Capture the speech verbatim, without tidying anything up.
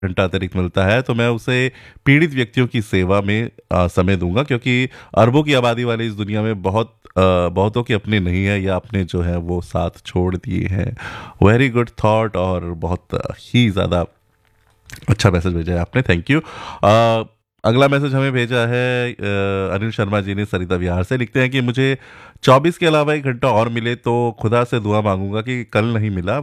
घंटा अतिरिक्त मिलता है तो मैं उसे पीड़ित व्यक्तियों की सेवा में आ, समय दूंगा, क्योंकि अरबों की आबादी वाली इस दुनिया में बहुत आ, बहुतों के अपने नहीं है या अपने जो है वो साथ छोड़ दिए हैं। वेरी गुड थॉट, और बहुत ही ज़्यादा अच्छा मैसेज भेजा है आपने, थैंक यू। अगला मैसेज हमें भेजा है अ, अनिल शर्मा जी ने सरिता विहार से। लिखते हैं कि मुझे चौबीस के अलावा एक घंटा और मिले तो खुदा से दुआ मांगूंगा कि कल नहीं मिला